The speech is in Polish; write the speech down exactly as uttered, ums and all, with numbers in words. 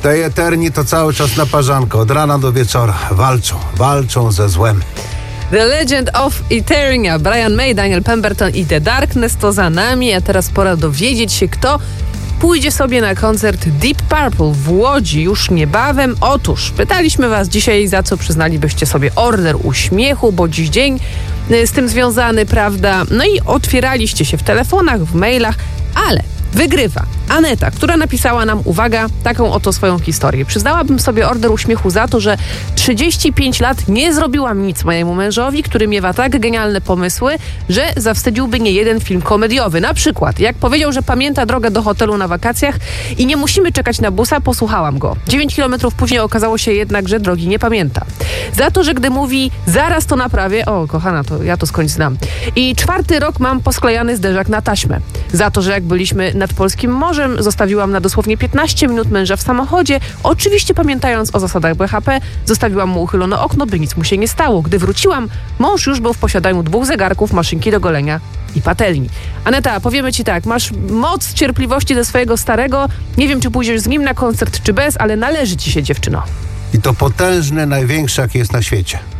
Tej Eterni to cały czas na parzanko, od rana do wieczora. Walczą, walczą ze złem. The Legend of Eternia, Brian May, Daniel Pemberton i The Darkness to za nami, a teraz pora dowiedzieć się, kto pójdzie sobie na koncert Deep Purple w Łodzi już niebawem. Otóż pytaliśmy was dzisiaj, za co przyznalibyście sobie order uśmiechu, bo dziś dzień z tym związany, prawda? No i otwieraliście się w telefonach, w mailach, ale wygrywa Aneta, która napisała nam, uwaga, taką oto swoją historię. Przyznałabym sobie order uśmiechu za to, że trzydzieści pięć lat nie zrobiłam nic mojemu mężowi, który miewa tak genialne pomysły, że zawstydziłby nie jeden film komediowy. Na przykład, jak powiedział, że pamięta drogę do hotelu na wakacjach i nie musimy czekać na busa, posłuchałam go. dziewięć kilometrów później okazało się jednak, że drogi nie pamięta. Za to, że gdy mówi, zaraz to naprawię, o kochana, to ja to skądś znam. I czwarty rok mam posklejany zderzak na taśmę. Za to, że jak byliśmy nad Polskim Morzem, zostawiłam na dosłownie piętnaście minut męża w samochodzie, oczywiście pamiętając o zasadach B H P, zostawiłam mu uchylone okno, by nic mu się nie stało. Gdy wróciłam, mąż już był w posiadaniu dwóch zegarków, maszynki do golenia i patelni. Aneta, powiemy ci tak, masz moc cierpliwości ze swojego starego, nie wiem, czy pójdziesz z nim na koncert, czy bez, ale należy ci się, dziewczyno. I to potężny, największy, jaki jest na świecie.